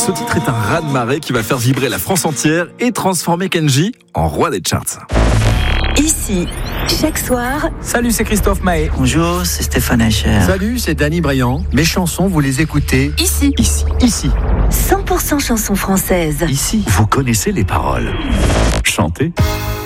Ce titre est un raz-de-marée qui va faire vibrer la France entière et transformer Kenji en roi des charts. Ici, chaque soir. Salut, c'est Christophe Maé. Bonjour, c'est Stéphane Echer. Salut, c'est Danny Briand. Mes chansons, vous les écoutez Ici. Ici. 100% chansons françaises. Ici, Vous connaissez les paroles. Chantez.